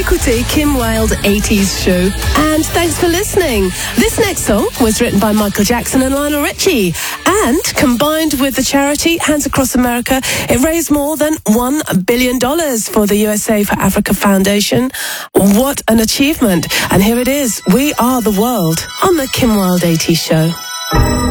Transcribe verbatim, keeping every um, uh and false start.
écoutez Kim Wilde eighties Show, and thanks for listening. This next song was written by Michael Jackson and Lionel Richie, and combined with the charity Hands Across America, it raised more than one billion dollars for the U S A for Africa Foundation. What an achievement. And here it is, We Are the World on the Kim Wilde eighties Show.